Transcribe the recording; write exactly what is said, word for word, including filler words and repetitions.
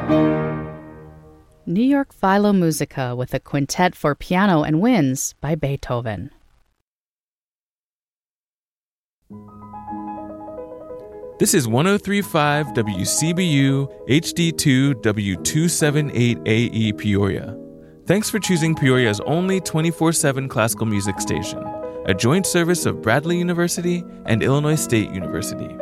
New York Philumusica with a quintet for piano and winds by Beethoven. This is one oh three point five W C B U H D two W two seventy-eight A E Peoria. Thanks for choosing Peoria's only twenty-four seven classical music station, a joint service of Bradley University and Illinois State University.